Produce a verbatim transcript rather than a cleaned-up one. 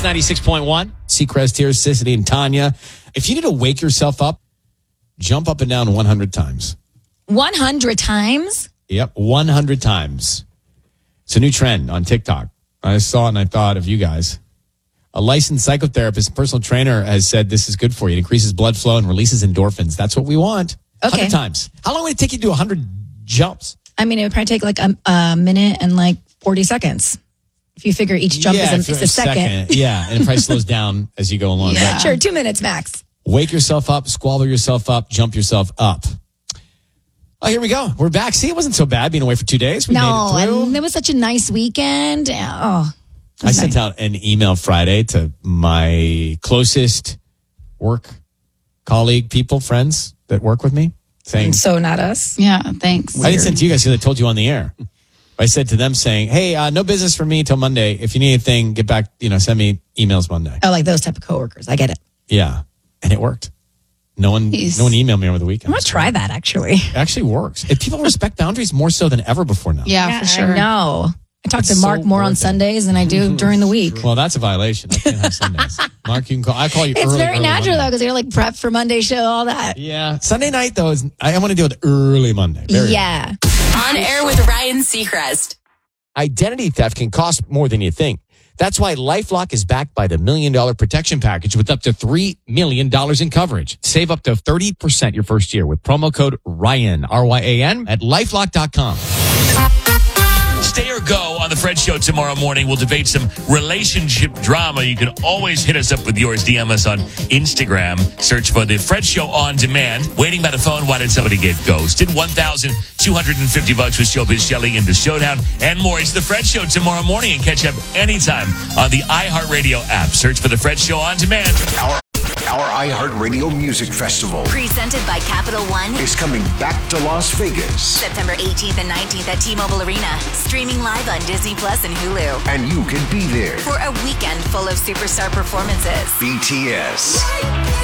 ninety-six point one. Seacrest here, Sissity and Tanya. If you need to wake yourself up, jump up and down one hundred times. one hundred times? Yep, one hundred times. It's a new trend on TikTok. I saw it and I thought of you guys. A licensed psychotherapist and personal trainer has said this is good for you. It increases blood flow and releases endorphins. That's what we want. Okay. one hundred times. How long would it take you to do one hundred jumps? I mean, it would probably take like a, a minute and like forty seconds. If you figure each jump yeah, is a, is a second. second. Yeah, and it probably slows down as you go along. Yeah. Right? Sure, two minutes max. Wake yourself up, squabble yourself up, jump yourself up. Oh, here we go. We're back. See, it wasn't so bad being away for two days. We no, made it through. and it was such a nice weekend. Oh, I nice. sent out an email Friday to my closest work colleague, people, friends that work with me, saying, so not us. Yeah, thanks. I didn't send to you guys because I told you on the air. I said to them saying, hey, uh, no business for me till Monday. If you need anything, get back, you know, send me emails Monday. Oh, like those type of coworkers. I get it. Yeah. And it worked. No one, He's- no one emailed me over the weekend. I'm going to try that actually. It actually works. If people respect boundaries more so than ever before now. Yeah, for sure. I know. I talk It's to Mark so more on worth it. Sundays than I do during the week. Well, that's a violation. I can't have Sundays. Mark, you can call. I call you It's early, very early natural Monday. though because you're like prep for Monday show, all that. Yeah. Sunday night, though, is I want to deal with early Monday. Very Yeah. On air with Ryan Seacrest. Identity theft can cost more than you think. That's why LifeLock is backed by the Million Dollar Protection Package with up to three million dollars in coverage. Save up to thirty percent your first year with promo code Ryan, R Y A N, at lifelock dot com. Stay or go on the Fred Show tomorrow morning. We'll debate some relationship drama. You can always hit us up with yours. D M us on Instagram. Search for the Fred Show on demand. Waiting by the phone. Why did somebody get ghosted? one thousand two hundred fifty bucks with Showbiz Shelley in the Showdown and more. It's the Fred Show tomorrow morning and catch up anytime on the iHeartRadio app. Search for the Fred Show on demand. Our, our iHeartRadio Music Festival Presented by Capital One. is coming back to Las Vegas. September eighteenth and nineteenth at T-Mobile Arena. Streaming live on Disney Plus and Hulu. And you can be there. For a weekend full of superstar performances. B T S,